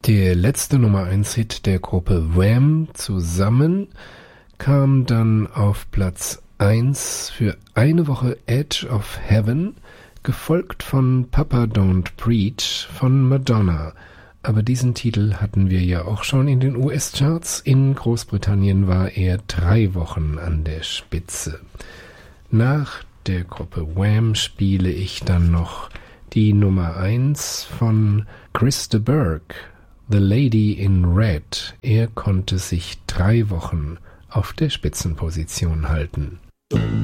Der letzte Nummer 1 Hit der Gruppe Wham zusammen kam dann auf Platz 1 für eine Woche Edge of Heaven, gefolgt von Papa Don't Preach von Madonna. Aber diesen Titel hatten wir ja auch schon in den US-Charts. In Großbritannien war er 3 Wochen an der Spitze. Nach der Gruppe Wham spiele ich dann noch die Nummer 1 von Chris de Burgh, The Lady in Red. Er konnte sich 3 Wochen auf der Spitzenposition halten.